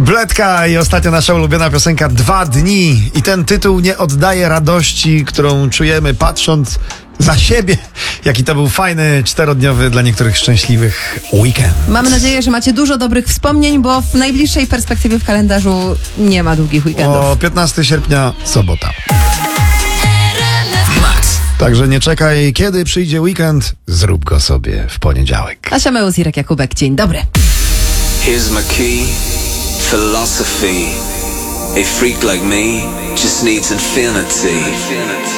Bledka i ostatnio nasza ulubiona piosenka 2 dni. I ten tytuł nie oddaje radości, którą czujemy patrząc za siebie. Jaki to był fajny, 4-dniowy, dla niektórych szczęśliwych weekend. Mamy nadzieję, że macie dużo dobrych wspomnień, bo w najbliższej perspektywie w kalendarzu nie ma długich weekendów. O 15 sierpnia, sobota. Także nie czekaj, kiedy przyjdzie weekend, zrób go sobie w poniedziałek. Asia Meus, Irek Jakubek, dzień dobry. Here's my key, philosophy. A freak like me just needs infinity.